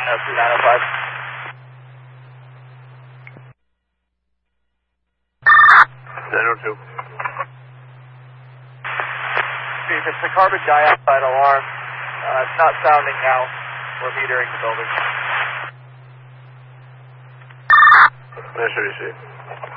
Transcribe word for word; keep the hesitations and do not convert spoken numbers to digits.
two nine oh five. nine oh two. Chief, it's the carbon dioxide alarm. Uh, it's not sounding now. We're metering the building. That's what you see.